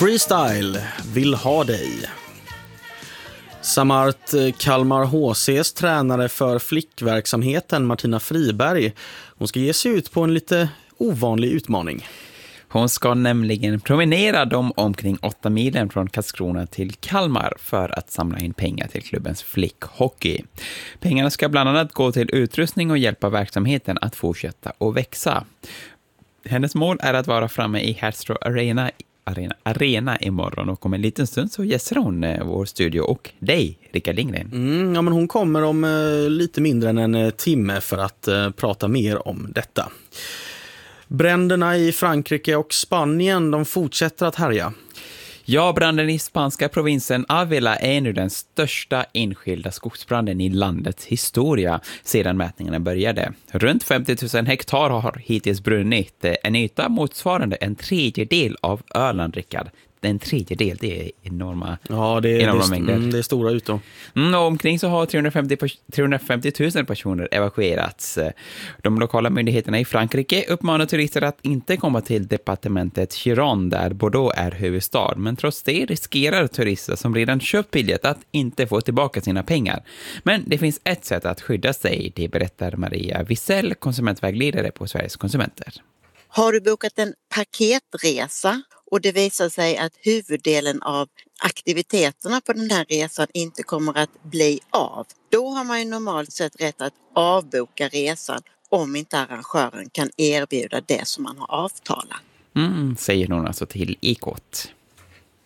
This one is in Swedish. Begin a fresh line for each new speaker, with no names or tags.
Freestyle vill ha dig. Samart Kalmar HCs tränare för flickverksamheten Martina Friberg. Hon ska ge sig ut på en lite ovanlig utmaning.
Hon ska nämligen promenera de omkring 8 milen från Karlskrona till Kalmar för att samla in pengar till klubbens flickhockey. Pengarna ska bland annat gå till utrustning och hjälpa verksamheten att fortsätta och växa. Hennes mål är att vara framme i Hertströ Arena imorgon, och om en liten stund så gästar hon vår studio och dig, Rickard Lindgren.
Ja, men hon kommer om lite mindre än en timme för att prata mer om detta. Bränderna i Frankrike och Spanien, de fortsätter att härja.
Ja, branden i spanska provinsen Ávila är nu den största enskilda skogsbranden i landets historia sedan mätningarna började. Runt 50 000 hektar har hittills brunnit, en yta motsvarande en tredjedel av Öland, Rickard. En tredjedel, det är enorma, mängder.
Det är stora ytor.
Och omkring så har 350 000 personer evakuerats. De lokala myndigheterna i Frankrike uppmanar turister att inte komma till departementet Gironde, där Bordeaux är huvudstad. Men trots det riskerar turister som redan köpt biljett att inte få tillbaka sina pengar. Men det finns ett sätt att skydda sig, det berättar Maria Wissell, konsumentvägledare på Sveriges konsumenter.
Har du bokat en paketresa och det visar sig att huvuddelen av aktiviteterna på den här resan inte kommer att bli av, då har man ju normalt sett rätt att avboka resan om inte arrangören kan erbjuda det som man har avtalat.
Säger någon alltså till Ikot.